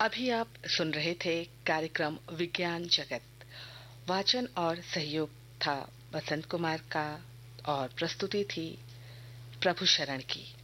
अभी आप सुन रहे थे कार्यक्रम विज्ञान जगत। वाचन और सहयोग था बसंत कुमार का और प्रस्तुति थी प्रभु शरण की।